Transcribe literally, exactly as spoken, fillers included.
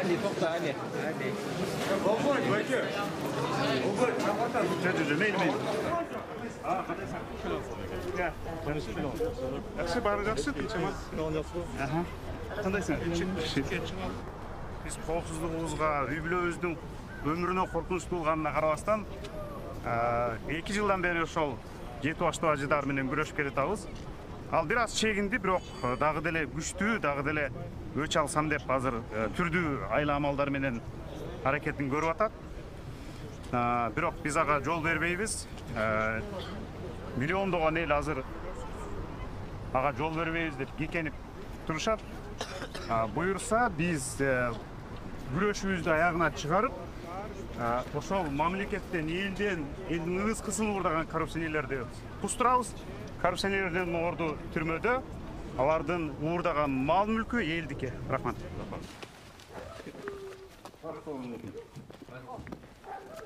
Ali, to'xta, Ali. Ali. Болбойт, байке. Болбойт, рахматтар. Жүр, жүр, мейлі, мейлі. Жақсы, бары жақсы, тыншаман. Қандайсың? Біз қауіпсіздігімізға, үй-бүлеміздің өміріне қорқыныш болғанына қарабастан, екі жылдан бері ошол жети баштуу ажыдар менен күрөшүп келатабыз. Ал бир аз чегинди, бирок дагы деле күчтүү, дагы деле өч алсам деп азыр түрдүү айла амалдар менен аракетин көрүп атат. Бирок биз ага жол бербейбиз. Миллиондогон эл азыр ага жол бербейбиз деп кекенип турушат. Буюрса биз күрөшүбүздү аягына чыгарып, ошол мамлекеттен, элден, элдин ыңыз кысылып урдаган коррупционерлерди кустурабыз. Коррупционерлердин орду түрмөдө, алардын уурдаган мал мүлкү элдики. Рахмат.